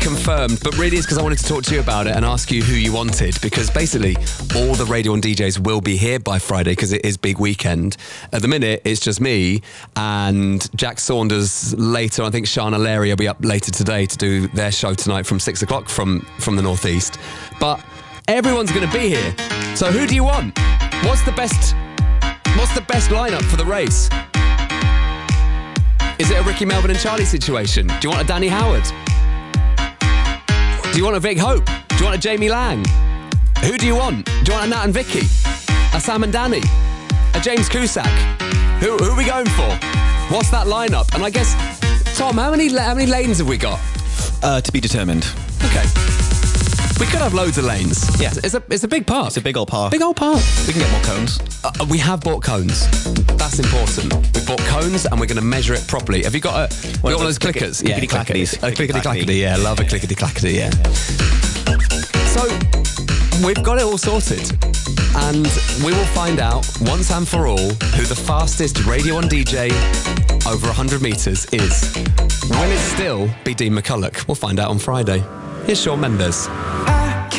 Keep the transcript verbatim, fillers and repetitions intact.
confirmed, but really it's because I wanted to talk to you about it and ask you who you wanted, because basically all the Radio one D Js will be here by Friday because it is big weekend. At the minute, it's just me and Jack Saunders later. I think Shana Larry will be up later today to do their show tonight from six o'clock from, from the Northeast. But everyone's going to be here. So who do you want? What's the best, what's the best lineup for the race? Is it a Ricky Melvin and Charlie situation? Do you want a Danny Howard? Do you want a Vic Hope? Do you want a Jamie Lang? Who do you want? Do you want a Nat and Vicky? A Sam and Danny? A James Cusack? Who, who are we going for? What's that lineup? And I guess, Tom, how many how many lanes have we got? Uh, to be determined. Okay. We could have loads of lanes. Yeah. It's a, it's a big park. It's a big old park. Big old park. We can get more cones. Uh, we have bought cones. That's important. We've bought cones and we're going to measure it properly. Have you got a... One, one of those click, clickers? Yeah, clickety-clackities. A clickety-clackety, yeah. Love a clickety-clackety, yeah. So, we've got it all sorted. And we will find out, once and for all, who the fastest Radio one D J over one hundred metres is. Will it still be Dean McCulloch? We'll find out on Friday. Here's Shawn Mendes.